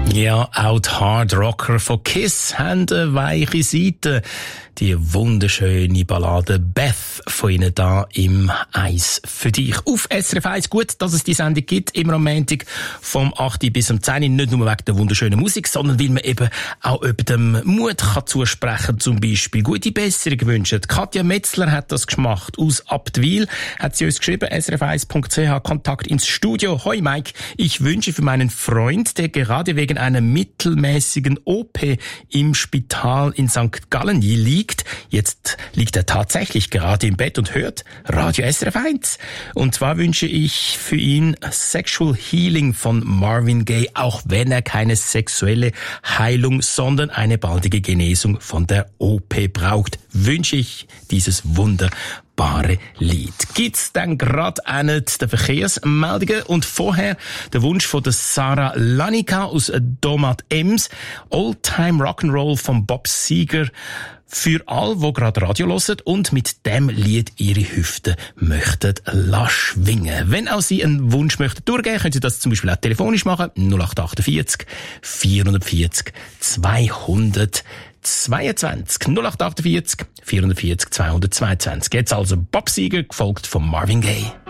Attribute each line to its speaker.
Speaker 1: Ja, auch die Hardrocker von Kiss haben eine weiche Seite. Die wunderschöne Ballade Beth von ihnen da im Eis für dich. Auf SRF 1. Gut, dass es die Sendung gibt, immer am Montag vom 8 bis um 10. Nicht nur wegen der wunderschönen Musik, sondern weil man eben auch über dem Mut kann zusprechen, zum Beispiel gute Besserung wünschen. Katja Metzler hat das gemacht. Aus Abtwil hat sie uns geschrieben, srf1.ch, Kontakt ins Studio. Hoi Mike, ich wünsche für meinen Freund, der gerade wegen einer mittelmäßigen OP im Spital in St. Gallen liegt. Jetzt liegt er tatsächlich gerade im Bett und hört Radio SRF 1. Und zwar wünsche ich für ihn Sexual Healing von Marvin Gaye, auch wenn er keine sexuelle Heilung, sondern eine baldige Genesung von der OP braucht, wünsche ich dieses wunderbare Lied. Gibt's dann gerade auch nicht der Verkehrsmeldungen und vorher der Wunsch von der Sarah Lanica aus Domat Ems, Oldtime Rock'n'Roll von Bob Seger, für all, die gerade Radio hören und mit dem Lied ihre Hüften möchten schwingen. Wenn auch Sie einen Wunsch möchten durchgeben, können Sie das zum Beispiel auch telefonisch machen. 0848 440 222. 0848 440 222. Jetzt also Bob Seger, gefolgt von Marvin Gaye.